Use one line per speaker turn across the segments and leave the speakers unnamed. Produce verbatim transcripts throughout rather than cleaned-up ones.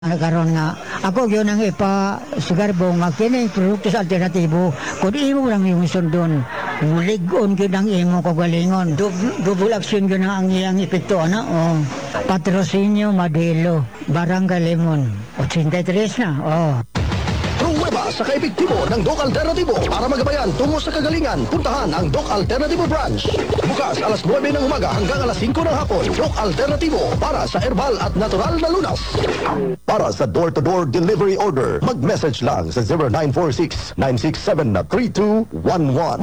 Karon nga ako gyud nang ipa sugarbong nga kini produkto sa alternatibo kun imo lang yung sundon mulig-on gyud ang imo kagalingon Dub, double action gyud ang iyang epekto ana oh Patrocinio Madelo Barangay Lemon eighty-three na oh.
Pruweba sa kaepektibo ng Doc Alternatibo para magabayan tungo sa kagalingan. Puntahan ang Doc Alternatibo branch. Bukas alas nuwebe ng umaga hanggang alas singko ng hapon. Doc Alternatibo para sa herbal at natural na lunas. Para sa door-to-door delivery order, mag-message lang sa zero nine four six, nine six seven, three two one one.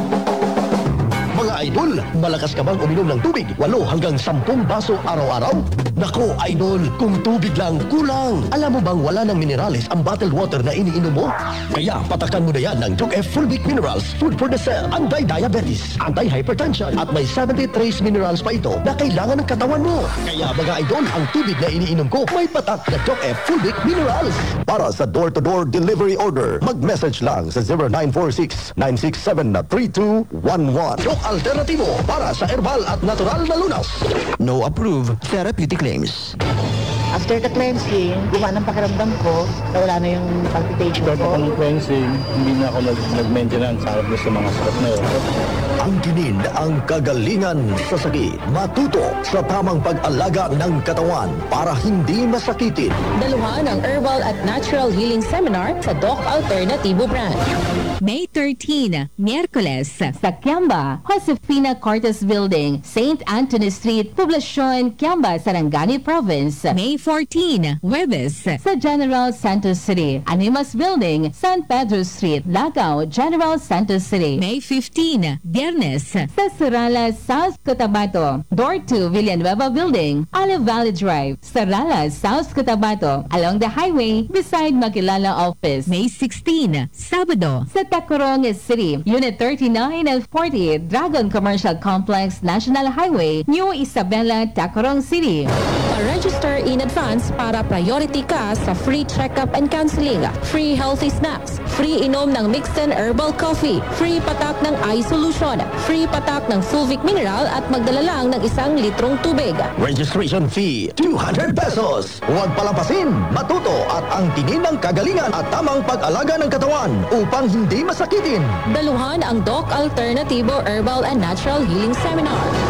Mga idol, malakas ka bang uminom ng tubig? Walo hanggang sampung baso araw-araw? Nako, idol, kung tubig lang, kulang. Alam mo bang wala ng minerales ang bottled water na iniinom mo? Kaya patakan mo na yan ng Doc F Full Week Minerals, Food for the Cell, Anti-Diabetes, Anti-Hypertension, at may seventy trace minerals pa ito na kailangan ng katawan mo. Kaya mga idol, ang tubig na iniinom ko may patak na Doc F Full Week Minerals. Para sa door-to-door delivery order, mag-message lang sa zero nine four six, nine six seven, three two one one. Doc Alternatibo para sa herbal at natural na lunas.
No approved therapeutic claims.
After the cleansing, gumana ang pakiramdam ko, nawala na yung palpitation
After
ko.
ng cleansing, hindi na ako nag- nag-maintenance sa harap sa mga sakit na yun.
Ang kinin ang kagalingan sa sakit. Matuto sa tamang pag-alaga ng katawan para hindi masakitin.
Daluhan ang Herbal at Natural Healing Seminar sa Doc Alternativo Branch.
May thirteenth, Miyerkules, sa Kiamba, Josefina Cortes Building, Saint Anthony Street, Poblacion, Kiamba, Sarangani Province. May fourteenth, Huwebes, sa General Santos City, Animas Building, San Pedro Street, Lagaw, General Santos City. May fifteenth, Biyernes, sa Saralas, South Cotabato, Door two, Villanueva Building, Olive Valley Drive, Saralas, South Cotabato, along the highway beside Makilala Office. May sixteenth, Sabado, sa Tacurong City, Unit thirty-nine and forty, Dragon Commercial Complex, National Highway, New Isabela, Tacurong City.
Pa-register in advance para priority ka sa free check-up and counseling, free healthy snacks, free inom ng mixed and herbal coffee, free patak ng eye solution, free patak ng Fulvic Mineral at magdala lang ng isang litrong tubig.
Registration fee, two hundred pesos. Huwag palampasin, matuto at ang tingin ng kagalingan at tamang pag-alaga ng katawan upang hindi masakitin.
Daluhan ang Doc Alternativo Herbal and Natural Healing Seminar.